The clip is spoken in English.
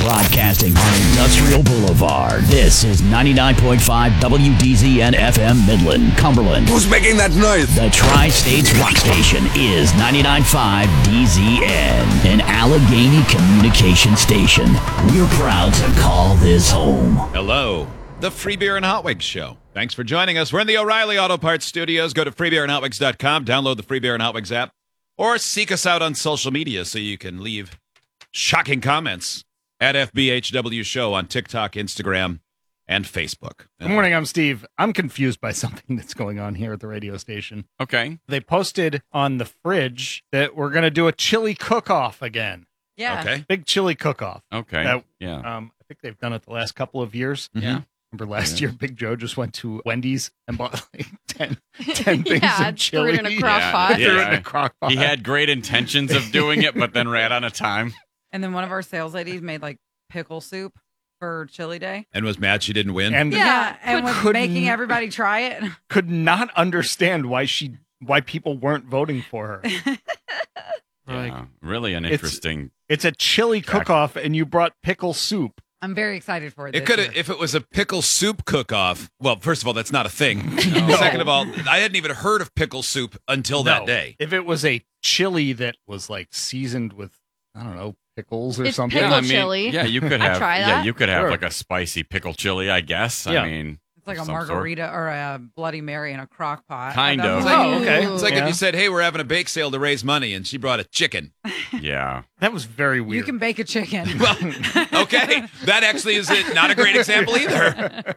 Broadcasting on Industrial Boulevard. This is 99.5 WDZN FM Midland, Cumberland. Who's making that noise? The Tri-States Rock Station is 99.5 DZN, an Allegheny communication station. We're proud to call this home. Hello, the Free Beer and Hot Wigs Show. Thanks for joining us. We're in the O'Reilly Auto Parts studios. Go to freebeerandhotwigs.com, download the Free Beer and Hot Wigs app, or seek us out on social media so you can leave shocking comments at FBHW Show on TikTok, Instagram, and Facebook. Good morning, I'm Steve. I'm confused by something that's going on here at the radio station. Okay. They posted on the fridge that we're going to do a chili cook-off again. Yeah. Okay. Big chili cook-off. Okay. That, Yeah. I think they've done it the last couple of years. Yeah. Remember last year, Big Joe just went to Wendy's and bought like 10 things Yeah, of chili. threw it in a crock pot. Threw it in a crock pot. He had great intentions of doing it, but then ran out of time. And then one of our sales ladies made like pickle soup for chili day. And was mad she didn't win. And Yeah, and was couldn't- making everybody try it. could not understand why people weren't voting for her. Yeah, really an interesting. It's a chili cook-off, and you brought pickle soup. I'm very excited for it. It this could year. have, if it was a pickle soup cook-off. Well, first of all, that's not a thing. No. Second of all, I hadn't even heard of pickle soup until that No. day. If it was a chili that was like seasoned with, I don't know, pickles or It's something. pickle chili. Yeah, you could I'd have. try Yeah, that. you could have Sure. like a spicy pickle chili, I guess. Yeah. I mean, It's like a some sort. margarita or a Bloody Mary in a crock pot. Kind That of. was Oh, okay. It's like Yeah. if you said, hey, we're having a bake sale to raise money, and she brought a chicken. Yeah. That was very weird. You can bake a chicken. Well, okay. That actually is not a great example either.